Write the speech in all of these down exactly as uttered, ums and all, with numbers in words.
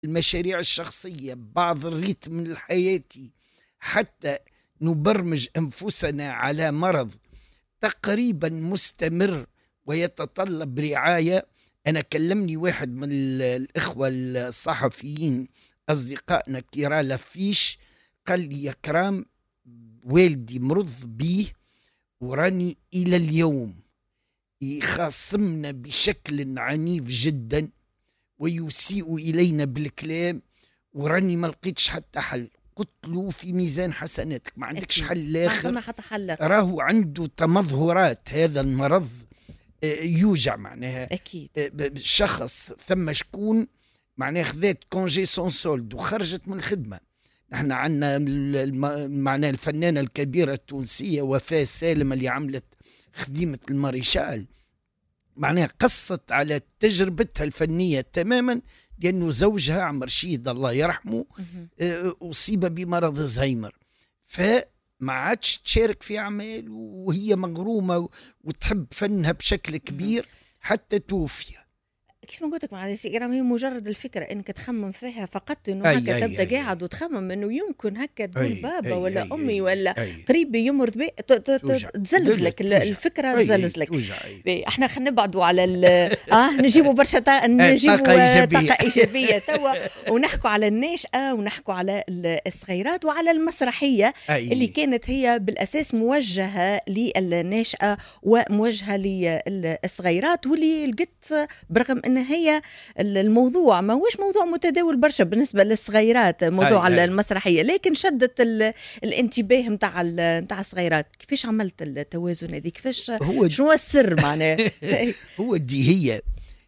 المشاريع الشخصية، بعض الريتم الحياتي، حتى نبرمج أنفسنا على مرض تقريبا مستمر ويتطلب رعاية. أنا كلمني واحد من الإخوة الصحفيين أصدقائنا كيرا لفيش، قال لي يا كرام والدي مرض بيه وراني إلى اليوم يخاصمنا بشكل عنيف جدا ويسيء إلينا بالكلام وراني ما لقيتش حتى حل. قلت له في ميزان حسناتك، ما عندكش حل آخر، ما حتى حل، راهو عنده تمظهرات هذا المرض يوجع معناها. أكيد شخص ثم شكون معناها خذات كونجي سون سولد وخرجت من الخدمة. نحن عندنا معناها الفنانة الكبيرة التونسية وفاء سالم اللي عملت خديمة الماريشال، معناها قصت على تجربتها الفنية تماما، لأنه زوجها عمر رشيد الله يرحمه أصيب بمرض الزهايمر، فما عادش تشارك في أعمال وهي مغرومة وتحب فنها بشكل كبير حتى توفي. كيف ما قلت لك مع إكرام، هي مجرد الفكرة انك تخمم فيها فقط، انه هكا أي تبدا أي قاعد أي وتخمم انه يمكن هكا تقول أي بابا أي ولا أي امي أي ولا أي قريبي يمرض بي تزلزلك الفكرة، تزلزلك. احنا خلينا نبعدوا على اه نجيبوا برشا تا... نجيبوا طاقة ايجابية توا ونحكوا على الناشئة ونحكوا على الصغيرات وعلى المسرحية أي اللي كانت هي بالاساس موجهة للناشئة وموجهة للصغيرات، واللي لقيت برغم ان هي الموضوع ما هوش موضوع متداول برشا بالنسبه للصغيرات، موضوع على المسرحيه، لكن شدت الانتباه نتاع نتاع الصغيرات. كيفاش عملت التوازن هذه؟ كيفاش شنو السر معناه؟ هو دي هي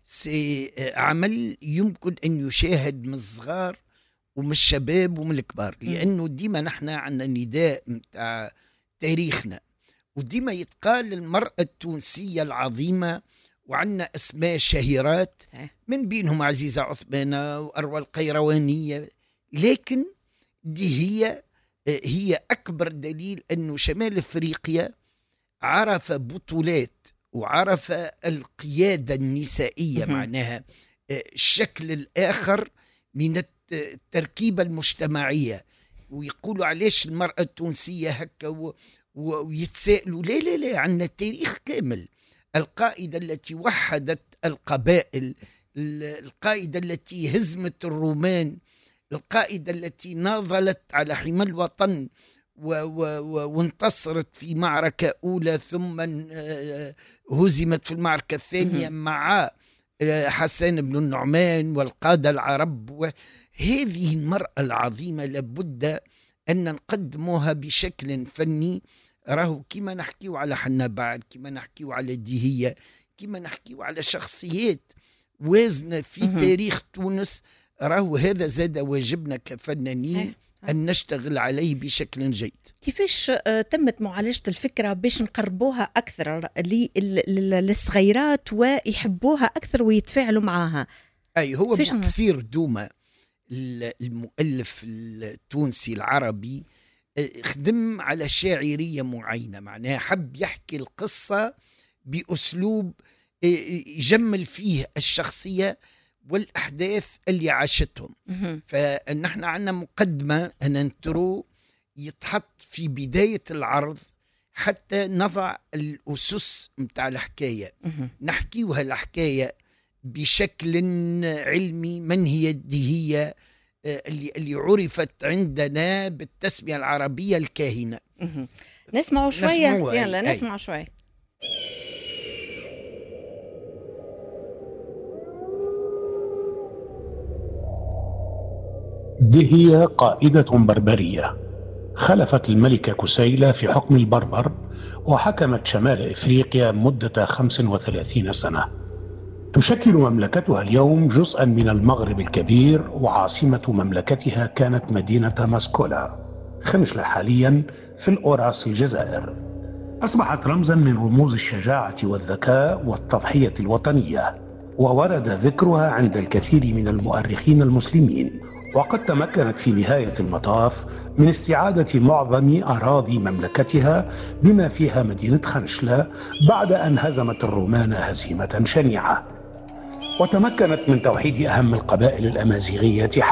عمل يمكن ان يشاهد من الصغار ومن الشباب ومن الكبار، لانه ديما نحن عندنا نداء نتاع تاريخنا، وديما يتقال المرأة التونسية العظيمة، وعندنا اسماء شهيرات من بينهم عزيزة عثمانة وأروى القيروانية، لكن دي هي هي أكبر دليل أنه شمال أفريقيا عرف بطولات وعرف القيادة النسائية، معناها الشكل الآخر من التركيبة المجتمعية. ويقولوا علاش المرأة التونسية هكا ويتسائلوا، لا لا لا، عندنا تاريخ كامل. القائدة التي وحدت القبائل، القائدة التي هزمت الرومان، القائدة التي ناضلت على حمى الوطن وانتصرت في معركة أولى ثم هزمت في المعركة الثانية مع حسان بن النعمان والقادة العرب. وهذه المرأة العظيمة لابد أن نقدموها بشكل فني. راهو كما نحكيو على حنا بعد، كما نحكيو على ديهية، كما نحكيو على شخصيات وازنة في تاريخ تونس، راهو هذا زاد واجبنا كفنانين أن نشتغل عليه بشكل جيد. كيفاش تمت معالجة الفكرة باش نقربوها أكثر للصغيرات ويحبوها أكثر ويتفاعلوا معها؟ أي هو كثير دوما المؤلف التونسي العربي خدم على شاعرية معينة، معناها حب يحكي القصة بأسلوب يجمل فيه الشخصية والأحداث اللي عاشتهم. فنحن عندنا مقدمة أن انترو يتحط في بداية العرض حتى نضع الأسس متاع الحكاية، نحكيوها الحكاية بشكل علمي. من هي الديهية اللي, اللي عرفت عندنا بالتسمية العربية الكاهنة؟ نسمعوا شوية، يلا نسمعوا شوية. ديهية قائدة بربرية خلفت الملكة كسيلة في حكم البربر، وحكمت شمال إفريقيا مدة خمس وثلاثين سنة. تشكل مملكتها اليوم جزءا من المغرب الكبير، وعاصمة مملكتها كانت مدينة ماسكولا، خنشلة حاليا في الأوراس الجزائر. أصبحت رمزا من رموز الشجاعة والذكاء والتضحية الوطنية، وورد ذكرها عند الكثير من المؤرخين المسلمين. وقد تمكنت في نهاية المطاف من استعادة معظم أراضي مملكتها بما فيها مدينة خنشلة بعد أن هزمت الرومان هزيمة شنيعة. وتمكنت من توحيد أهم القبائل الأمازيغية